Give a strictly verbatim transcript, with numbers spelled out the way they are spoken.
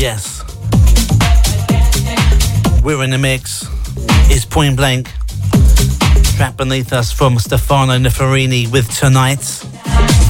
Yes. We're in the mix. It's Point Blank. Track beneath us from Stefano Neferini with Tonight.